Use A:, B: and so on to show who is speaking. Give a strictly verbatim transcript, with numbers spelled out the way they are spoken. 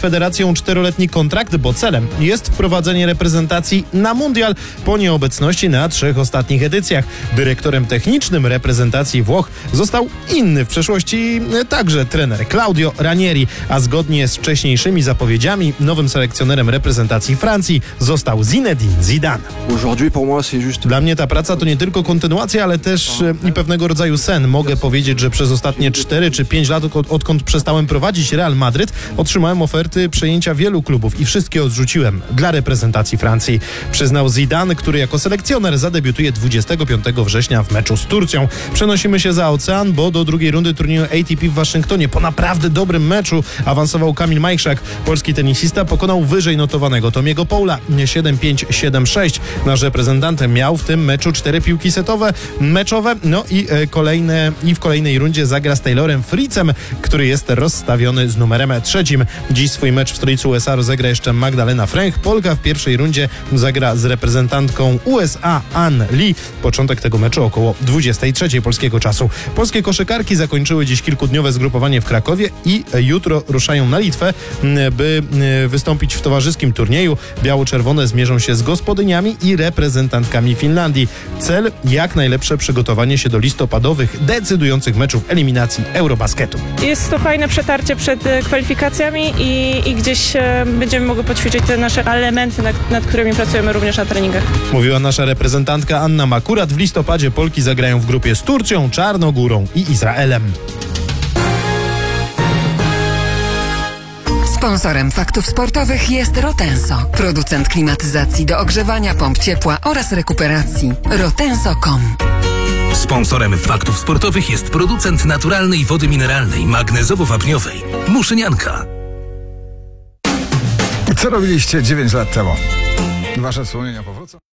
A: federacją czteroletni kontrakt, bo celem jest wprowadzenie reprezentacji na mundial po nieobecności na trzech ostatnich edycjach. Dyrektorem technicznym reprezentacji Włoch został inny w przeszłości także trener Claudio Ranieri, a zgodnie z wcześniejszymi zapowiedziami nowym selekcjonerem reprezentacji Francji został Zinedine Zidane. Dla mnie ta praca to nie tylko kontynuacja, ale też i pewnego rodzaju sen. Mogę powiedzieć, że przez ostatnie cztery czy pięć lat, od, odkąd przestałem prowadzić Real Madryt, otrzymałem oferty przejęcia wielu klubów i wszystkie odrzuciłem dla reprezentacji Francji, przyznał Zidane, który jako selekcjoner zadebiutuje dwudziestego piątego września w meczu z Turcją. Przenosimy się za ocean, bo do drugiej rundy turnieju A T P w Waszyngtonie po naprawdę dobrym meczu awansował Kamil Majchrzak. Polski tenisista pokonał wyżej notowanego Tomiego Paula siedem pięć siedem sześć. Nasz reprezentant miał w tym meczu cztery piłki setowe meczowe, no i e, kolejne i w kolejnej rundzie zagra z Taylorem Fritzem, który jest rozstawiony z numerem trzecim. Dziś swój mecz w stolicy U S A rozegra jeszcze Magdalena Fręch. Polka w pierwszej rundzie zagra z reprezentantką U S A Ann Lee. Początek tego meczu około dwudziestej trzeciej polskiego czasu. Polskie koszykarki zakończyły dziś kilkudniowe zgrupowanie w Krakowie i jutro ruszają na Litwę, by wystąpić w towarzyskim turnieju. Biało-czerwone zmierzą się z gospodyniami i reprezentantkami Finlandii. Cel jak najlepsze przygotowanie się do listopadowych, decydujących meczów eliminacji Eurobasketu.
B: Jest to fajne przetarcie przed kwalifikacjami i, i gdzieś e, będziemy mogli poćwiczyć te nasze elementy, nad, nad którymi pracujemy również na treningach.
A: Mówiła nasza reprezentantka Anna Makurat. W listopadzie Polki zagrają w grupie z Turcją, Czarnogórą i Izraelem.
C: Sponsorem Faktów Sportowych jest Rotenso, producent klimatyzacji do ogrzewania, pomp ciepła oraz rekuperacji. rotenso kropka com.
D: Sponsorem Faktów Sportowych jest producent naturalnej wody mineralnej magnezowo-wapniowej Muszynianka.
E: Co robiliście dziewięć lat temu? Wasze wspomnienia powrócą?